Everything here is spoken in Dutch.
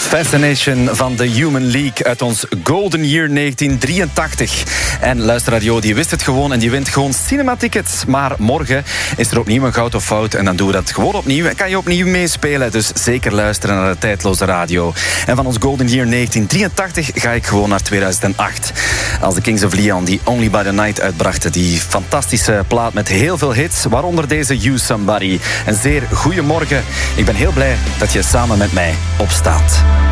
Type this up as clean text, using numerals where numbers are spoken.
Fascination van The Human League uit ons Golden Year 1983. En luisterradio, die wist het gewoon en die wint gewoon cinematickets. Maar morgen is er opnieuw een goud of fout en dan doen we dat gewoon opnieuw. En kan je opnieuw meespelen, dus zeker luisteren naar de tijdloze radio. En van ons Golden Year 1983 ga ik gewoon naar 2008. Als de Kings of Leon die Only by the Night uitbrachten. Die fantastische plaat met heel veel hits, waaronder deze You Somebody. Een zeer goeiemorgen. Ik ben heel blij dat je samen met mij opstaat.